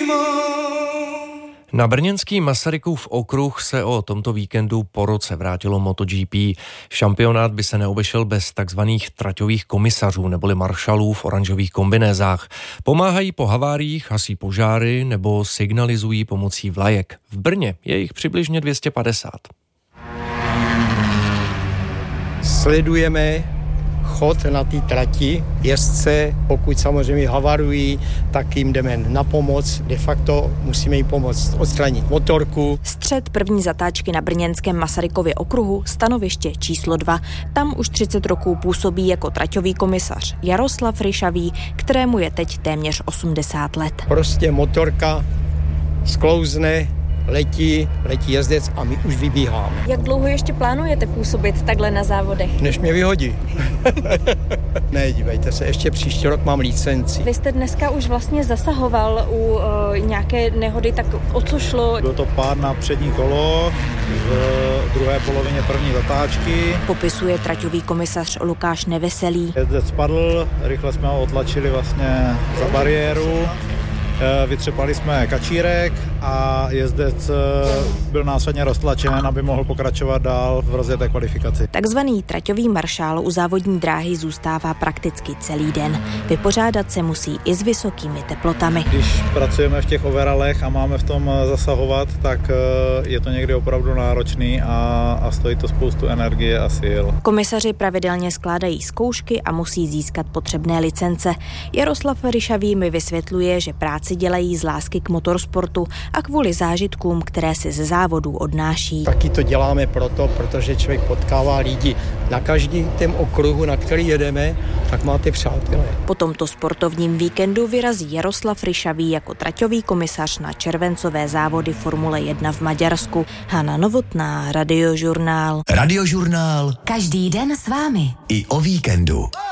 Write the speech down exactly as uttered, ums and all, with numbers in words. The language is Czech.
Na brněnský Masarykův okruh se o tomto víkendu po roce vrátilo MotoGP. Šampionát by se neobešel bez takzvaných traťových komisařů neboli maršalů v oranžových kombinézách. Pomáhají po haváriích, hasí požáry nebo signalizují pomocí vlajek. V Brně je jich přibližně dvě stě padesát. Sledujeme chod na té trati, jezdce, pokud samozřejmě havarují, tak jim jdeme na pomoc. De facto musíme jim pomoct odstranit motorku. Střed první zatáčky na brněnském Masarykově okruhu, stanoviště číslo dva. Tam už třicet roků působí jako traťový komisař Jaroslav Ryšavý, kterému je teď téměř osmdesát let. Prostě motorka sklouzne, letí, letí jezdec a my už vybíháme. Jak dlouho ještě plánujete působit takhle na závodech? Než mě vyhodí. Ne, dívejte se, ještě příští rok mám licenci. Vy jste dneska už vlastně zasahoval u uh, nějaké nehody, tak o co šlo? Byl to pád na přední kolo v druhé polovině první zatáčky. Popisuje traťový komisař Lukáš Neveselý. Jezdec spadl, rychle jsme ho otlačili vlastně za bariéru. Vytřepali jsme kačírek a jezdec byl následně roztlačen, aby mohl pokračovat dál v rozjeté kvalifikaci. Takzvaný traťový maršál u závodní dráhy zůstává prakticky celý den. Vypořádat se musí i s vysokými teplotami. Když pracujeme v těch overalech a máme v tom zasahovat, tak je to někdy opravdu náročný a, a stojí to spoustu energie a sil. Komisaři pravidelně skládají zkoušky a musí získat potřebné licence. Jaroslav Ryšavý mi vysvětluje, že práci dělají z lásky k motorsportu a kvůli zážitkům, které si ze závodů odnáší. Taky to děláme proto, protože člověk potkává lidi. Na každém tém okruhu, na který jedeme, tak máte přátelé. Po tomto sportovním víkendu vyrazí Jaroslav Ryšavý jako traťový komisař na červencové závody Formule jedna v Maďarsku. Hana Novotná, Radiožurnál. Radiožurnál. Každý den s vámi. I o víkendu.